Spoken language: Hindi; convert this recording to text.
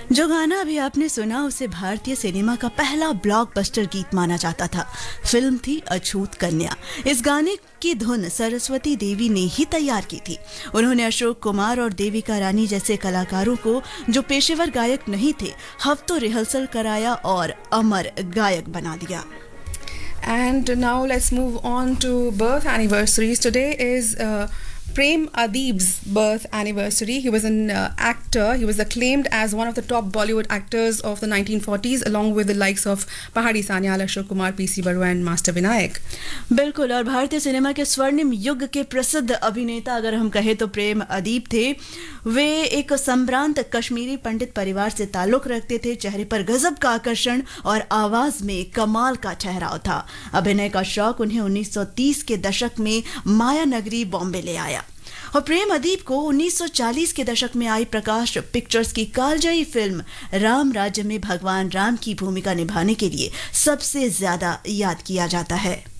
जो गाना अभी आपने सुना उसे भारतीय सिनेमा का पहला ब्लॉकबस्टर गीत माना जाता था। फिल्म थी अछूत कन्या। इस गाने की धुन सरस्वती देवी ने ही तैयार की थी। उन्होंने अशोक कुमार और देविका रानी जैसे कलाकारों को, जो पेशेवर गायक नहीं थे, हफ्तों रिहर्सल कराया और अमर गायक बना दिया। And now let's move on to birth anniversaries. Today is Prem Adib's birth anniversary. He was an actor. He was acclaimed as one of the top Bollywood actors of the 1940s, along with the likes of Pahadi Sanyal, Ashok Kumar, P.C. Barua and Master Vinayak. बिल्कुल, और भारतीय सिनेमा के स्वर्णिम युग के प्रसिद्ध अभिनेता अगर हम कहें तो प्रेम अदीब थे। वे एक संभ्रांत कश्मीरी पंडित परिवार से ताल्लुक रखते थे। चेहरे पर गजब का आकर्षण और आवाज में कमाल का ठहराव था। अभिनय का शौक उन्हें 1930 के दशक में माया नगरी बॉम्बे ले आया और प्रेम अदीब को 1940 के दशक में आई प्रकाश पिक्चर्स की कालजयी फिल्म राम राज्य में भगवान राम की भूमिका निभाने के लिए सबसे ज्यादा याद किया जाता है।